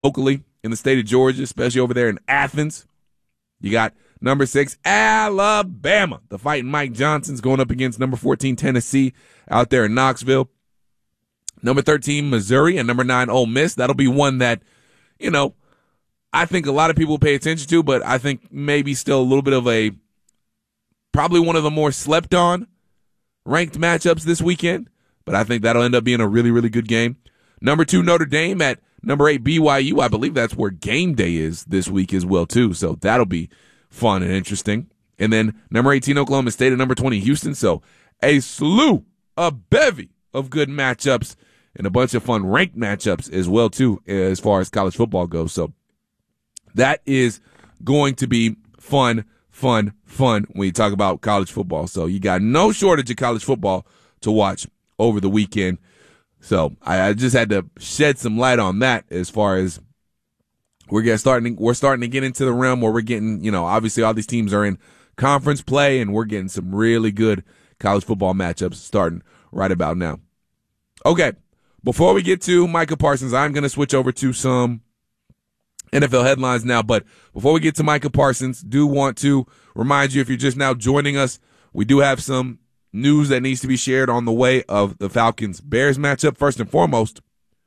locally in the state of Georgia, especially over there in Athens. You got number 6, Alabama. The Fighting Mike Johnson's going up against number 14, Tennessee, out there in Knoxville. Number 13, Missouri, and number 9, Ole Miss. That'll be one that, I think a lot of people pay attention to, but I think maybe still a little bit of probably one of the more slept on ranked matchups this weekend. But I think that'll end up being a really, really good game. Number 2, Notre Dame at number 8, BYU. I believe that's where game day is this week as well, too. So that'll be fun and interesting. And then number 18, Oklahoma State, and number 20, Houston. So a bevy of good matchups and a bunch of fun ranked matchups as well, too, as far as college football goes. So that is going to be fun when you talk about college football. So you got no shortage of college football to watch over the weekend. So I just had to shed some light on that as far as we're starting to get into the realm where we're getting, obviously all these teams are in conference play, and we're getting some really good college football matchups starting right about now. Okay, before we get to Micah Parsons, I'm going to switch over to some NFL headlines now. But before we get to Micah Parsons, do want to remind you, if you're just now joining us, we do have some news that needs to be shared on the way of the Falcons-Bears matchup. First and foremost,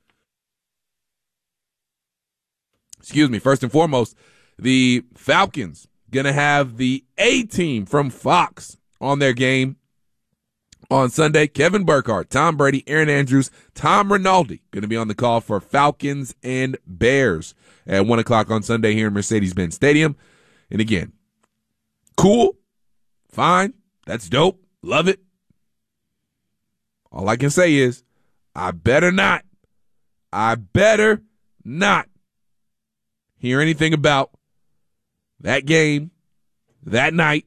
the Falcons going to have the A-team from Fox on their game on Sunday. Kevin Burkhardt, Tom Brady, Aaron Andrews, Tom Rinaldi going to be on the call for Falcons and Bears at 1 o'clock on Sunday here in Mercedes-Benz Stadium. And again, cool, fine, that's dope, love it. All I can say is I better not hear anything about that game, that night.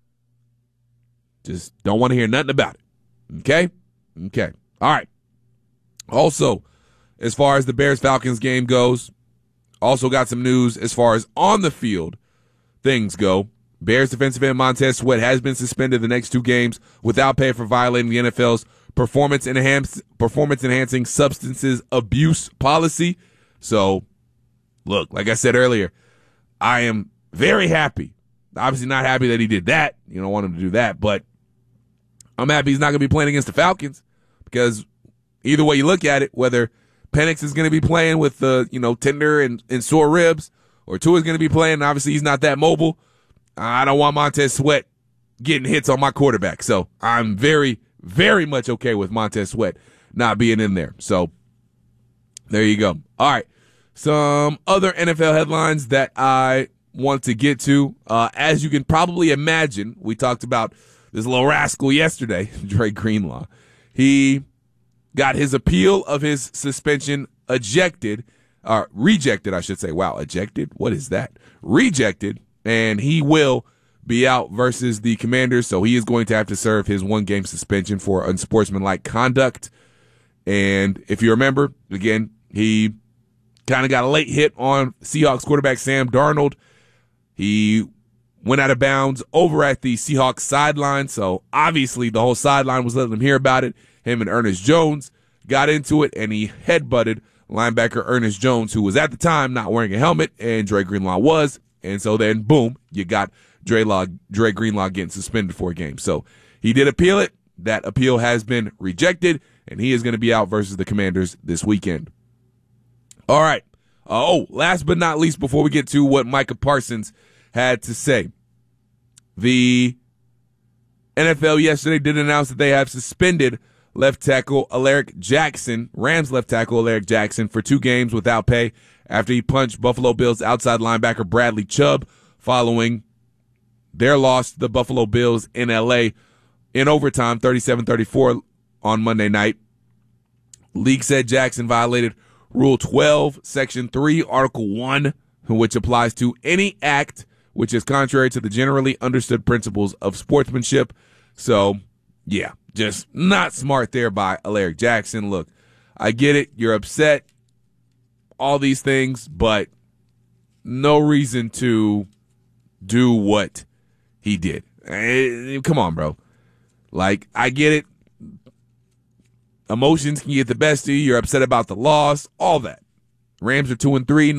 Just don't want to hear nothing about it. Okay. All right. Also, as far as the Bears-Falcons game goes, also got some news as far as on the field things go. Bears defensive end Montez Sweat has been suspended the next 2 games without pay for violating the NFL's performance-enhancing substances abuse policy. So, look, like I said earlier, I am very happy. Obviously not happy that he did that. You don't want him to do that, but I'm happy he's not going to be playing against the Falcons, because either way you look at it, whether Penix is going to be playing with tender and sore ribs, or Tua is going to be playing, obviously he's not that mobile. I don't want Montez Sweat getting hits on my quarterback. So I'm very, very much okay with Montez Sweat not being in there. So there you go. All right. Some other NFL headlines that I want to get to. As you can probably imagine, we talked about this little rascal yesterday, Dre Greenlaw. He got his appeal of his suspension rejected, I should say. Wow, ejected? What is that? Rejected, and he will be out versus the Commanders, so he is going to have to serve his 1-game suspension for unsportsmanlike conduct. And if you remember, again, he kind of got a late hit on Seahawks quarterback Sam Darnold. He went out of bounds over at the Seahawks sideline, so obviously the whole sideline was letting him hear about it. Him and Ernest Jones got into it, and he headbutted linebacker Ernest Jones, who was at the time not wearing a helmet, and Dre Greenlaw was. And so then, boom, you got Dre Greenlaw getting suspended for a game. So he did appeal it. That appeal has been rejected, and he is going to be out versus the Commanders this weekend. All right. Last but not least, before we get to what Micah Parsons had to say, the NFL yesterday did announce that they have suspended left tackle Alaric Jackson, Rams left tackle Alaric Jackson, for 2 games without pay after he punched Buffalo Bills outside linebacker Bradley Chubb following their loss to the Buffalo Bills in L.A. in overtime, 37-34 on Monday night. League said Jackson violated Rule 12, Section 3, Article 1, which applies to any act which is contrary to the generally understood principles of sportsmanship. So, yeah, just not smart there by Alaric Jackson. Look, I get it. You're upset, all these things, but no reason to do what he did. Come on, bro. Like, I get it. Emotions can get the best of you. You're upset about the loss, all that. Rams are 2-3.